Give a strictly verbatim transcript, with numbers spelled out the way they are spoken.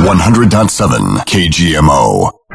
one hundred point seven K G M O.